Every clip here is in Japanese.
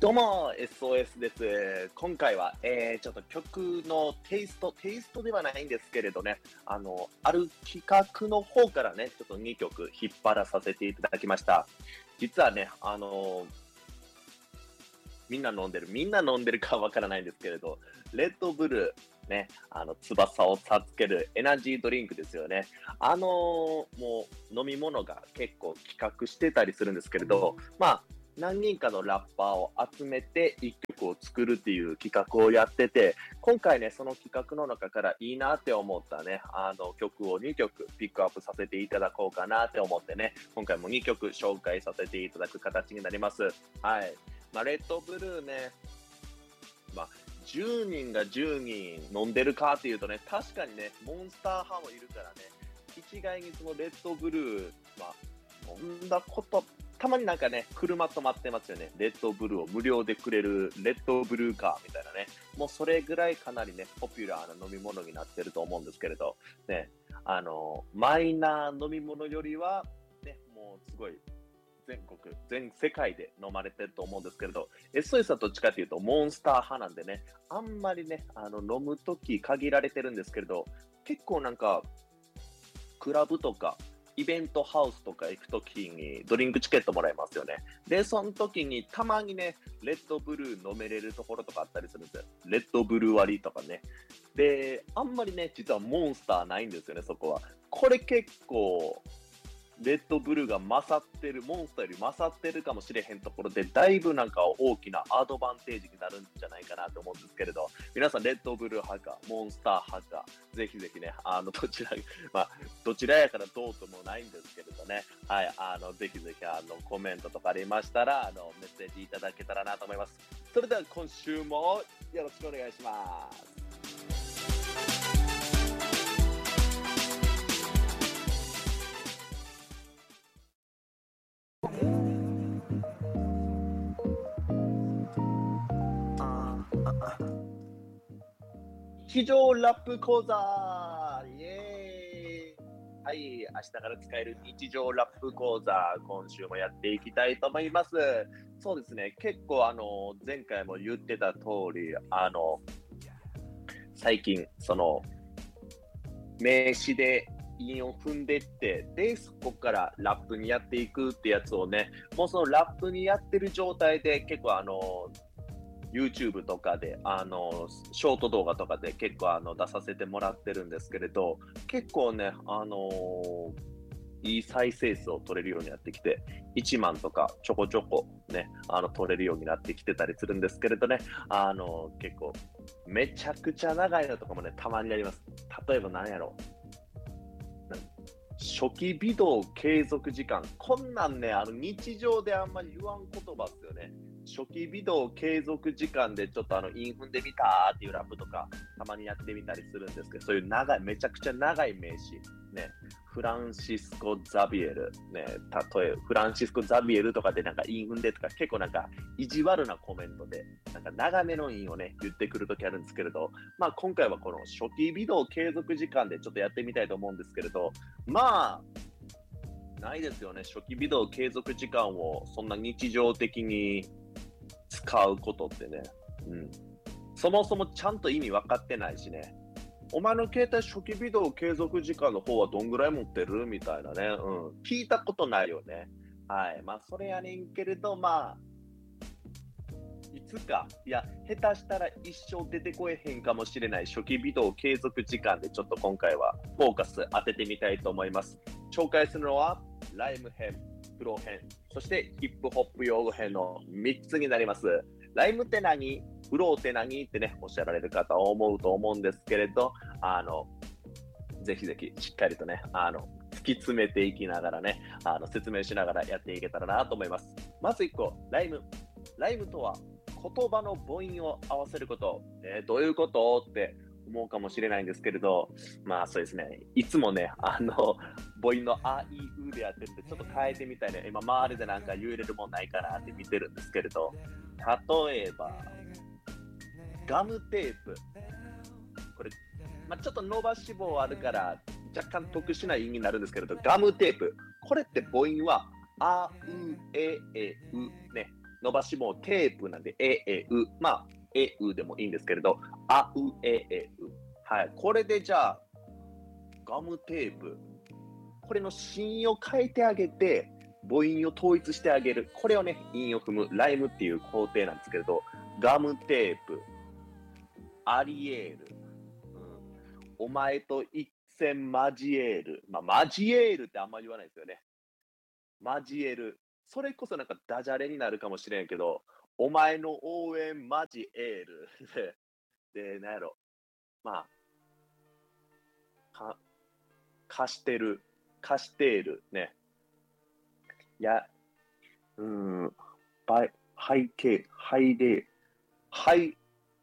どうも、SOS です。今回は、ちょっと曲のテイストではないんですけれどね、ある企画の方からね、ちょっと2曲引っ張らさせていただきました。実はね、みんな飲んでるかわからないんですけれど、レッドブルー、ね、翼を授けるエナジードリンクですよね。もう飲み物が結構企画してたりするんですけれど、まあ、何人かのラッパーを集めて一曲を作るっていう企画をやってて、今回ね、その企画の中からいいなって思ったね、曲を2曲ピックアップさせていただこうかなって思ってね、今回も2曲紹介させていただく形になります。はい。レッドブルーね、10人が10人飲んでるかっていうとね、確かにね、モンスター派もいるからね、一概にそのレッドブルー、飲んだこと、たまになんかね、車止まってますよね。レッドブルーを無料でくれるレッドブルーカーみたいなね。もうそれぐらいかなりね、ポピュラーな飲み物になってると思うんですけれど、ね、マイナー飲み物よりは、ね、もうすごい、全世界で飲まれてると思うんですけれど、SOS はどっちかというとモンスター派なんでね、あんまりね、飲むとき限られてるんですけれど、結構なんか、クラブとか、イベントハウスとか行くときにドリンクチケットもらえますよね。で、その時にたまにね、レッドブルー飲めれるところとかあったりするんですよ。レッドブルー割りとかね。で、あんまりね、実はモンスターないんですよね、そこは。これ結構、レッドブルーが勝ってる、モンスターより勝ってるかもしれへんところで、だいぶなんか大きなアドバンテージになるんじゃないかなと思うんですけれど、皆さんレッドブルー派か、モンスター派か、ぜひぜひね、どちらやからどうともないんですけれどね、はい、ぜひぜひ、コメントとかありましたら、メッセージいただけたらなと思います。それでは今週もよろしくお願いします。日常ラップ講座イエーイ。はい、明日から使える日常ラップ講座、今週もやっていきたいと思います。そうですね、結構前回も言ってた通り、最近、名詞で韻を踏んでって、で、そこからラップにやっていくってやつをね、もうそのラップにやってる状態で結構YouTube とかで、ショート動画とかで結構出させてもらってるんですけれど、結構ね、いい再生数を取れるようになってきて、1万とかちょこちょこね、取れるようになってきてたりするんですけれどね、結構、めちゃくちゃ長いのとかもね、たまにやります。例えば何やろ初期微動継続時間。こんなんね、日常であんまり言わん言葉っすよね。初期微動継続時間でちょっと韻踏んでみたーっていうラップとか、たまにやってみたりするんですけど、そういうめちゃくちゃ長い名詞。ね、フランシスコ・ザビエル。ね、例え、フランシスコ・ザビエルとかでなんか韻踏んでとか、結構なんか意地悪なコメントで、なんか長めの韻をね、言ってくるときあるんですけれど、今回はこの初期微動継続時間でちょっとやってみたいと思うんですけれど、ないですよね。初期微動継続時間をそんな日常的に使うことってね。うん。そもそもちゃんと意味分かってないしね。お前の携帯初期微動継続時間の方はどんぐらい持ってるみたいなね。うん。聞いたことないよね。はい。それやねんけれど、いつか、いや、下手したら一生出てこえへんかもしれない初期微動継続時間でちょっと今回はフォーカス当ててみたいと思います。紹介するのは、ライム編、プロ編、そしてヒップホップ用語編の3つになります。ライムって何？フローって何？ってね、おっしゃられる方は思うと思うんですけれど、ぜひぜひしっかりとね、突き詰めていきながらね、説明しながらやっていけたらなと思います。まず1個、ライム。ライムとは言葉の母音を合わせること。どういうことって思うかもしれないんですけれど、そうですね。いつもね、母音のあ、い、うでやってるんで、ちょっと変えてみたいね。今、周りでなんか言えれるもんないかなって見てるんですけれど、例えば、ガムテープ。これ、ちょっと伸ばし棒あるから、若干特殊な意味になるんですけれど、ガムテープ。これって母音は、あ、う、え、う、ね。 伸ばし棒テープなんで、まあ、でもいいんですけれど、はい。これでじゃあ、ガムテープ。これの子音を変えてあげて、母音を統一してあげる。これをね、韻を踏む、ライムっていう工程なんですけれど、ガムテープ、アリエール、お前と一戦交える。まあ、交えるってあんま言わないですよね。交える。それこそなんかダジャレになるかもしれんけど、お前の応援交える。で、なんやろ。まあ、貸してる。貸している。ね。いや、背景、背例、ハ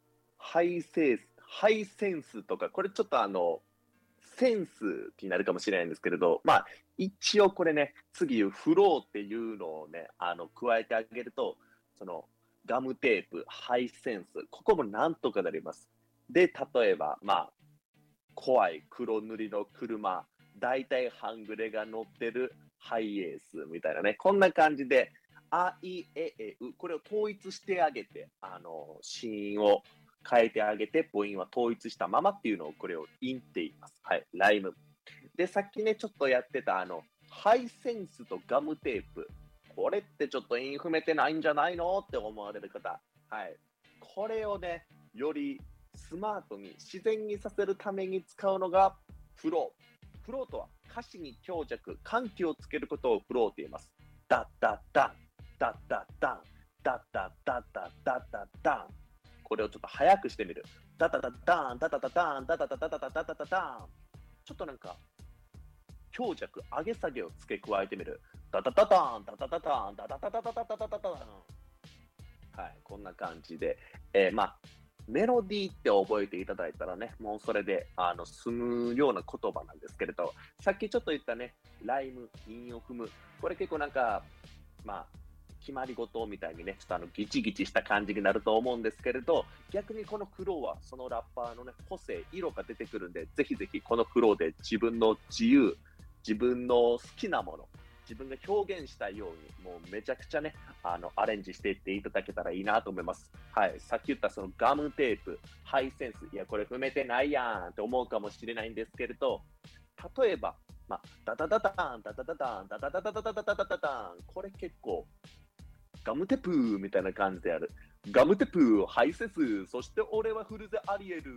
ハイセンスとか、これちょっとセンスになるかもしれないんですけれど、まあ、一応これね、次言うフローっていうのをね、加えてあげると、その、ガムテープ、ハイセンス、ここもなんとかなります。で、例えば、まあ、怖い黒塗りの車、大体半グレが乗ってるハイエースみたいなね、こんな感じで、あいええう、これを統一してあげて、子音を変えてあげて、母音は統一したままっていうのを、これを韻って言います。はい、ライム。で、さっきね、ちょっとやってた、ハイセンスとガムテープ。これってちょっと韻踏めてないんじゃないのって思われる方。はい。これをね、よりスマートに自然にさせるために使うのがフロー。フローとは歌詞に強弱、緩急をつけることをフローと言います。ダッダッダン、ダッダッダン、ダッダッダッダッダッダッダン。これをちょっと早くしてみる。ダダダッダン、ダダダダン、ダダダダダダダダダダン。ちょっとなんか強弱、上げ下げを付け加えてみる。ダダダダン、ダダダダン、ダダダダダダダダダダン。はい、こんな感じで、まあ、メロディーって覚えていただいたらね、もうそれで済むような言葉なんですけれど、さっきちょっと言ったね、ライム、韻を踏む、これ結構なんか、まあ、決まり事みたいにね、ちょっとギチギチした感じになると思うんですけれど、逆にこのフローは、そのラッパーのね、個性、色が出てくるんで、ぜひぜひこのフローで自分の自由、自分の好きなもの、自分が表現したいように、もうめちゃくちゃね、アレンジしていっていただけたらいいなと思います。はい。さっき言ったそのガムテープ、ハイセンス、いや、これ踏めてないやんって思うかもしれないんですけれど、例えば、まあ、ダダダダン、ダダダダン、ダダダダダダダダダダダン、これ結構、ガムテプーみたいな感じである。ガムテプー、ハイセンス、そして俺はフルゼアリエル。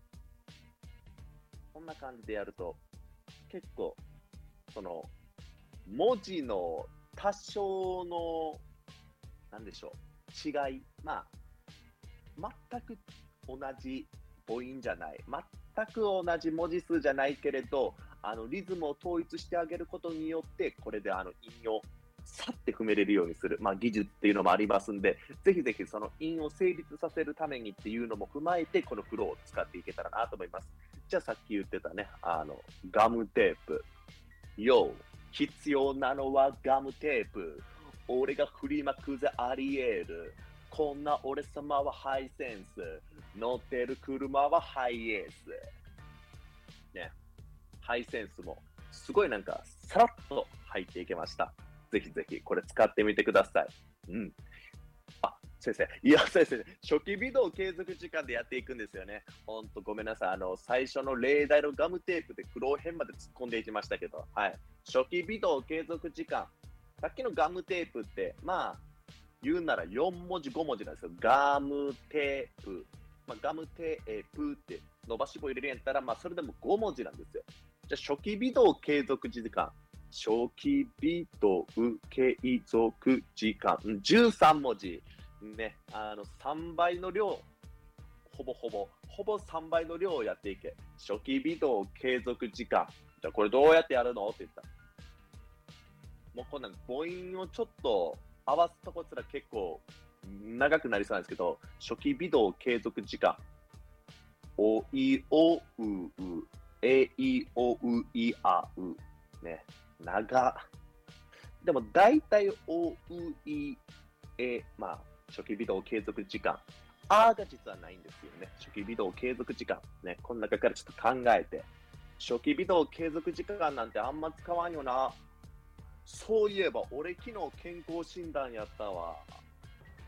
こんな感じでやると、結構、その、文字の多少の、なんでしょう、違い、まあ、全く同じ母音じゃない、全く同じ文字数じゃないけれど、リズムを統一してあげることによって、これで韻をさって踏めれるようにする、まあ、技術っていうのもありますんで、ぜひぜひその韻を成立させるためにっていうのも踏まえて、このフローを使っていけたらなと思います。じゃあさっき言ってたね、ガムテープ。よ、必要なのはガムテープ。俺が振りまくぜありえる。こんな俺様はハイセンス。乗ってる車はハイエース。ね。ハイセンスも、すごいなんか、さらっと入っていけました。ぜひぜひ、これ使ってみてください。うん。あ、先生。いや、先生、初期微動継続時間でやっていくんですよね。ほんとごめんなさい。最初の例題のガムテープで苦労編まで突っ込んでいきましたけど、はい。初期微動継続時間。さっきのガムテープって、まあ、言うなら4文字、5文字なんですよ。ガムテープ。まあ、ガムテープって伸ばし棒入れるんやったら、まあ、それでも5文字なんですよ。じゃあ、初期微動継続時間。初期微動継続時間。13文字。ね、3倍の量、ほぼ3倍の量をやっていけ。初期微動継続時間。じゃあこれどうやってやるのって言ったら。もうこんなん母音をちょっと合わすとこすら結構長くなりそうなんですけど、初期微動継続時間。おいおうう、えいおういあう。ね、長。でも大体おういえ、まあ、初期微動継続時間。が実はないんですよね。初期微動継続時間。ね、この中からちょっと考えて。初期微動継続時間なんてあんま使わんよな。そういえば、俺昨日健康診断やったわ。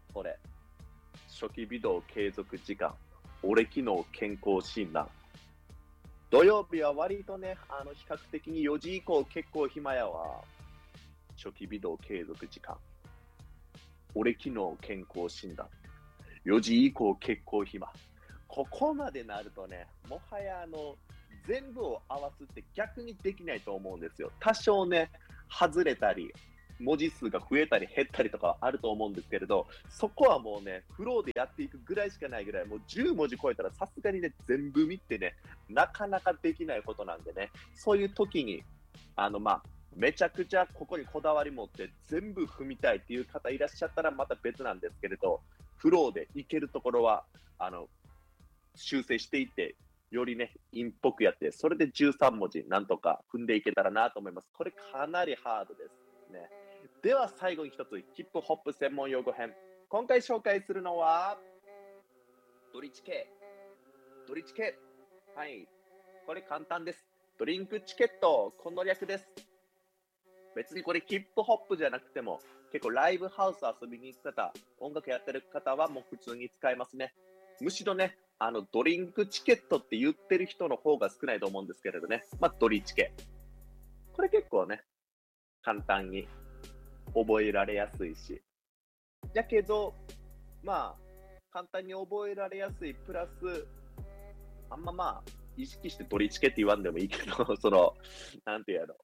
これ。初期微動継続時間。俺機能健康診断。土曜日は割とね、比較的に4時以降結構暇やわ。初期微動継続時間。俺機能健康診断。4時以降結構暇。ここまでなるとね、もはや全部を合わすって逆にできないと思うんですよ。多少ね、外れたり、文字数が増えたり減ったりとかあると思うんですけれど、そこはもうね、フローでやっていくぐらいしかないぐらい、もう10文字超えたらさすがにね、全部見ってね、なかなかできないことなんでね、そういう時に、めちゃくちゃここにこだわり持って全部踏みたいっていう方いらっしゃったらまた別なんですけれど、フローでいけるところは、修正していって、よりね、インっぽくやって、それで13文字なんとか踏んでいけたらなと思います。これかなりハードですね。では最後に一つ、ヒップホップ専門用語編。今回紹介するのは、ドリチケ。ドリチケ。はい。これ簡単です。ドリンクチケット、この略です。別にこれヒップホップじゃなくても、結構ライブハウス遊びに行く方、音楽やってる方はもう普通に使えますね。むしろね、ドリンクチケットって言ってる人の方が少ないと思うんですけれどね。ドリチケ。これ結構ね、簡単に覚えられやすいし。だけど、簡単に覚えられやすいプラス、意識してドリチケって言わんでもいいけど、なんていうやろ。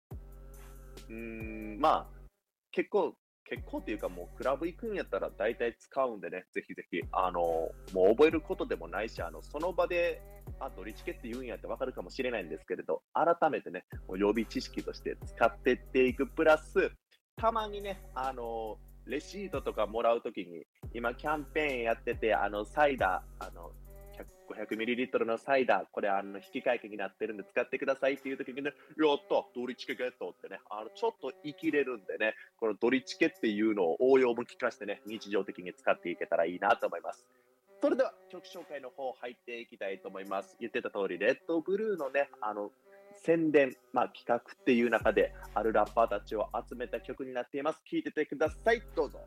結構っていうかもうクラブ行くんやったら大体使うんでね、ぜひぜひ、もう覚えることでもないし、その場で、ドリチケって言うんやってわかるかもしれないんですけれど、改めてね、もう予備知識として使ってっていくプラス、たまにね、レシートとかもらうときに、今キャンペーンやってて、サイダー、500ml のサイダー、これ引換券になってるんで使ってくださいっていう時にね、やった、ドリチケゲットってね、ちょっと生きれるんでね、このドリチケっていうのを応用も聞かせてね、日常的に使っていけたらいいなと思います。それでは曲紹介の方入っていきたいと思います。言ってた通り、レッドブルーのね、宣伝、企画っていう中で、あるラッパーたちを集めた曲になっています。聴いててください。どうぞ。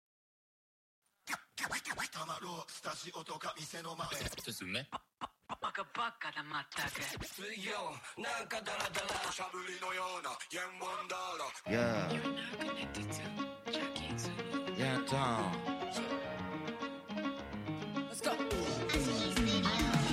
たまろうスタジオとか店の前ですね。バカバカだまったく水曜なんかダラダラしゃぶりのようなヤンワンダーラ Yeah Yeah Tom